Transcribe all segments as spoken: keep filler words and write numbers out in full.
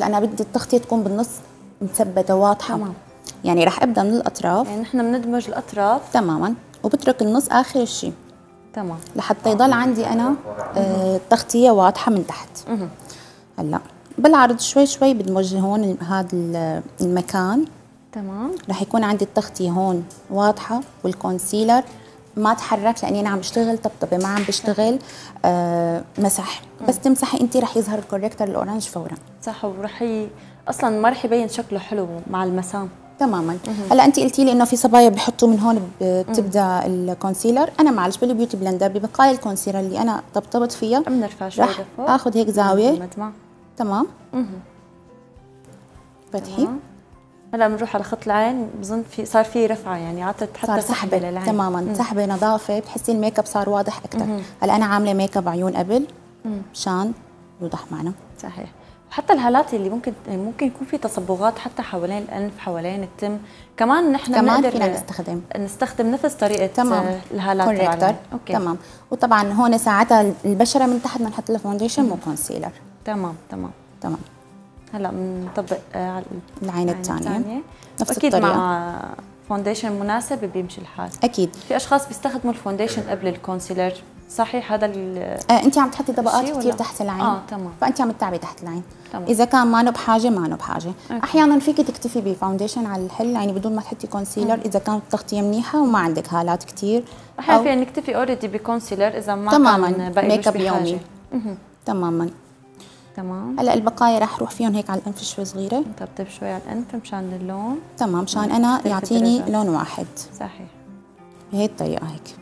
ليش؟ لأنا بدي التغطية تكون بالنص مثبتة واضحة. تمام. يعني رح أبدأ من الأطراف. يعني نحن بندمج الأطراف تماما، وبترك النص آخر شيء. تمام. لحتى يضل عندي أنا آه تغطية واضحة من تحت. مه. هلا بالعرض شوي شوي بدمج هون هذا المكان. تمام. رح يكون عندي التغطية هون واضحة، والكونسيلر ما تحرك لاني انا عم بشتغل طبطبه، ما عم بشتغل آه مسح. بس تمسحي انت رح يظهر الكوريكتور الاورانج فورا. صح، ورح ي... اصلا ما رح يبين شكله حلو مع المسام تماما. هلا انت قلتي لي انه في صبايا بحطوا من هون بتبدا الكونسيلر. انا معلش بالبيوتي بلندر ببقايا الكونسيلر اللي انا طبطبت فيها بنرفع شوي رح لفوق، اخذ هيك زاويه. مدمع. تمام. اها فتحي. هلا بنروح على خط العين، بظن في صار في رفعه، يعني عطت حتى سحبه للعين. تماما. سحبه نظافه، بتحسي الميك اب صار واضح اكثر. هلا انا عامله ميك اب عيون قبل مشان يوضح معنا. صحيح. وحتى الهالات اللي ممكن ممكن يكون في تصبغات حتى حوالين الانف، حوالين التم، كمان نحن كمان بنقدر فينا نستخدم نستخدم نفس طريقه تمام. الهالات كوريكتور. اوكي تمام. وطبعا هون ساعتها البشره من تحت بنحط لها فاونديشن مو كونسيلر. تمام تمام تمام. هلا بنطبق على العين الثانيه نفس اكيد الطريقه. مع فاونديشن مناسب بيمشي الحال. اكيد. في اشخاص بيستخدموا الفاونديشن قبل الكونسيلر، صحيح هذا آه انت عم تحطي طبقات كثير تحت العين. اه تمام. فانت عم تتعبي تحت العين. تمام. اذا كان ما نو بحاجه ما نو بحاجه. أوكي. احيانا فيك تكتفي بفاونديشن على الحل، يعني بدون ما تحطي كونسيلر. مم. اذا كانت التغطيه منيحه وما عندك هالات كثير. احيانا فينا نكتفي اوريدي بكونسيلر اذا ما تماما. كان باقي ميك اب بحاجه. يومي. تماما. تمام. هلا البقايا راح اروح فيهم هيك على الانف شوي صغيره. نطبطب شوي على الانف مشان اللون. تمام، مشان انا يعطيني الدرجات. لون واحد. صحيح. بهي الطريقه هيك.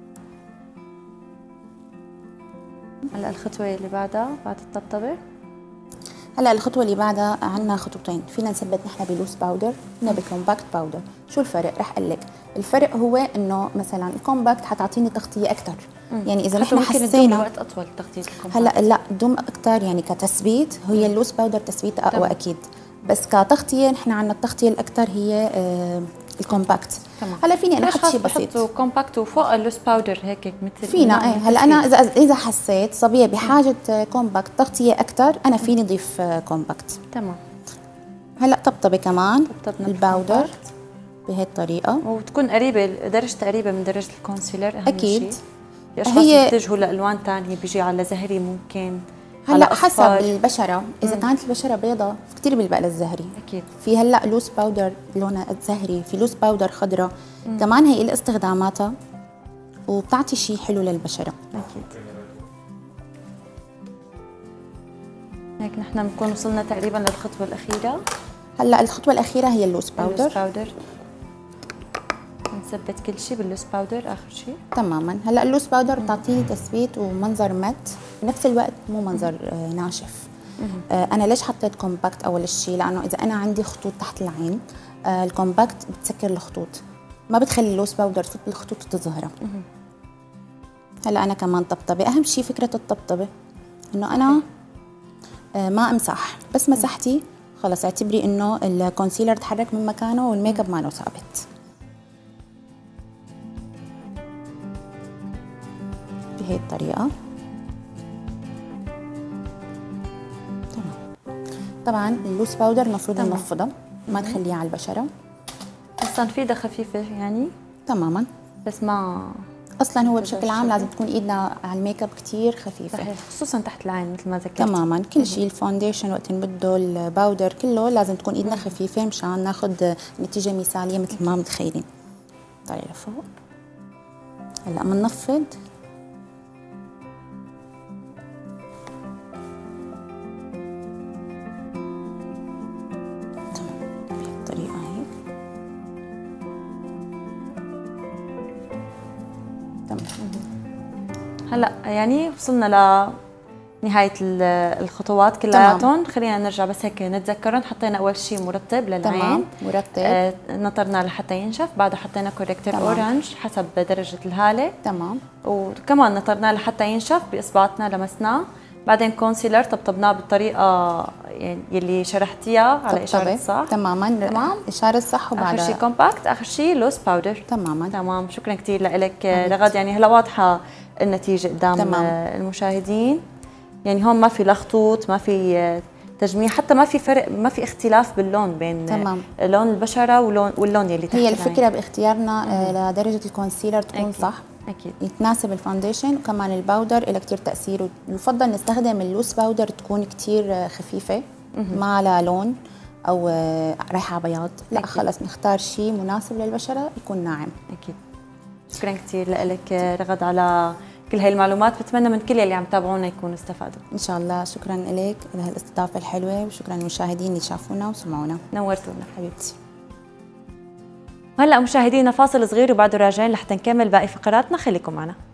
هلا الخطوه اللي بعدها بعد الطبطبه. هلا الخطوه اللي بعدها عندنا خطوتين، فينا نثبت نحن بلوس باودر، فينا بكومباكت باودر. شو الفرق؟ رح اقول لك. الفرق هو انه مثلا الكومباكت حتعطيني تغطيه اكثر. يعني اذا نحن حسينا وقت اطول تغطيه الكومباكت. هلا لا دوم اكثر، يعني كتثبيت هي اللوس باودر تثبيتها اقوى. تمام. اكيد. بس كتغطيه نحن عندنا التغطيه الاكثر هي آه الكومباكت. تمام. هلا فيني انا احط شيء بسيط. بحطوا كومباكت وفوق اللوس باودر هيك مثل فينا ايه. هلا انا اذا اذا حسيت صبيه بحاجه كومباكت تغطيه اكثر انا فيني اضيف كومباكت. تمام. هلا طبطبه كمان الباودر بهي الطريقه، وتكون قريبه درجه قريبه من درجه الكونسيلر. اهم اكيد شيء. في اشخاص بيتجهوا لالوان ثانيه، بيجي على زهري ممكن. هلا حسب البشره، اذا مم. كانت البشره بيضاء كثير بيلبق للزهري. اكيد. في هلا لوس باودر لونها زهري، في لوس باودر خضراء. كمان هي لها استخداماتها وبتعطي شيء حلو للبشره. اكيد. هيك نحن بنكون وصلنا تقريبا للخطوه الاخيره. هلا الخطوه الاخيره هي اللوس باودر. اللوس باودر نثبت كل شيء باللوس باودر اخر شيء. تماما. هلا اللوس باودر بتعطيني تثبيت ومنظر مات، بنفس الوقت مو منظر آه ناشف. آه انا ليش حطيت كومباكت اول شيء؟ لانه اذا انا عندي خطوط تحت العين آه الكومباكت بتسكر الخطوط، ما بتخلي اللوس باودر تفوت بالخطوط وتظهرها. هلا انا كمان طبطبه. اهم شيء فكره الطبطبه انه انا آه ما امسح، بس مسحتي خلص اعتبري انه الكونسيلر تحرك من مكانه والميك اب مانو ثابت. بهي الطريقة. تمام. طبعا اللوس باودر المفروض ننفضها، ما تخليها على البشرة. اصلا فيدها خفيفة يعني. تماما. بس ما اصلا هو بشكل عام لازم تكون ايدنا على الميك اب كثير خفيفة. صحيح. خصوصا تحت العين مثل ما ذكرت. تماما. كل شيء الفاونديشن وقت نبده الباودر كله لازم تكون ايدنا خفيفة مشان ناخذ نتيجة مثالية مثل ما متخيلين. طيب لفوق. هلا بننفض. هلا يعني وصلنا لنهايه الخطوات كلياتهم. خلينا نرجع بس هيك نتذكرهم. حطينا اول شيء مرطب للعين. تمام. مرطب. آه نطرنا لحتى ينشف، بعده حطينا كوريكتور اورنج حسب درجه الهاله. تمام. وكمان نطرناه لحتى ينشف باصبعتنا لمسناه. بعدين كونسيلر طبطبناه بالطريقه يعني يلي شرحتيها على اشاره صح. تماما. تمام. اشاره صح. وبعد اخر شيء كومباكت، اخر شيء لوس باودر. تماما. تمام. شكرا كثير لك رغد. يعني هلا واضحه النتيجه قدام تمام. المشاهدين. يعني هون ما في لا خطوط، ما في تجميع، حتى ما في فرق، ما في اختلاف باللون بين تمام. لون البشره ولون واللون يلي تحت هي العين. الفكره باختيارنا آه لدرجه الكونسيلر تكون أكيد. صح، اكيد يتناسب الفاونديشن، وكمان الباودر له كثير تاثير. ويفضل نستخدم اللوس باودر تكون كثير خفيفه، ما لها لون او رايحه على بياض، لا أكيد. خلص نختار شيء مناسب للبشره يكون ناعم. اكيد. شكرا كثير لك رغد على كل هاي المعلومات، بتمنى من كل اللي عم تابعونا يكونوا استفادوا ان شاء الله. شكرا لك لهالاستضافه الحلوه، وشكرا للمشاهدين اللي شافونا وسمعونا. نورتونا حبيبتي. هلا مشاهدينا فاصل صغير وبعده راجعين لحتى نكمل باقي فقراتنا، خليكم معنا.